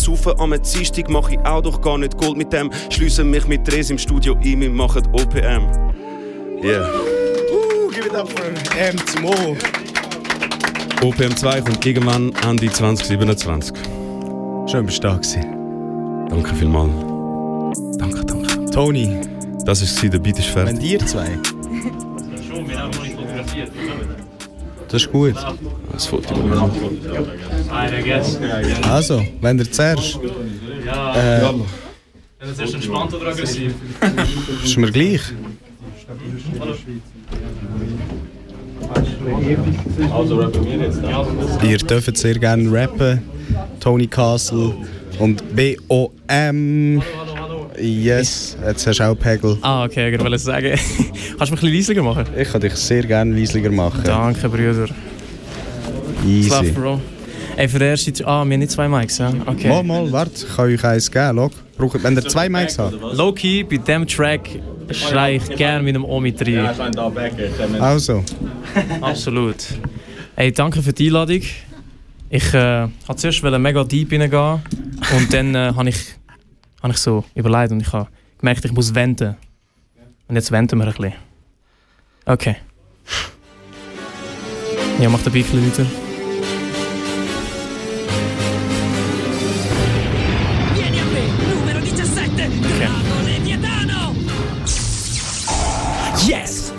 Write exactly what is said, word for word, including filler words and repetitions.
saufen. Am Dienstag mach ich auch doch gar nicht Gold mit dem. Schliessen mich mit Dres im Studio ein, wir machen O P M. Yeah. Uh, give it up for M zum O. O P M zwei kommt irgendwann Ende zwanzig siebenundzwanzig. Schön, bist du da gewesen. Danke vielmals. Danke, danke. Toni. Das war der Beat ist fertig. Wenn ihr zwei. Schon, wir haben noch nicht fotografiert. Das ist gut. Das Foto. I guess. Also, wenn ihr zuerst. Ja. Äh, Wenn es erst entspannt oder aggressiv. ist mir gleich. Also rappen wir jetzt. Ihr dürft sehr gerne rappen. Tony Castle und B O M. Hallo, hallo. Yes, jetzt hast du auch Pegel. Ah, okay, ich wollte sagen. Kannst du mich ein bisschen leisiger machen? Ich kann dich sehr gerne leisiger machen. Danke, Brüder. Easy. Slav, Bro. Ey, für den ersten... Ah, wir haben nicht zwei Mics, ja? Okay. Mal, mal, warte, ich kann euch eins geben. Schau. Braucht, wenn ihr zwei Mics habt. Low-key, bei diesem Track schreie ich gerne mit dem Omi rein. Also. Absolut. Ey, danke für die Einladung. Ich äh, wollte zuerst mega deep reingehen und dann äh, habe ich, hab ich so überlegt und ich habe gemerkt, ich muss wenden. Und jetzt wenden wir ein bisschen. Okay. Ja, mach den Beat ein bisschen weiter.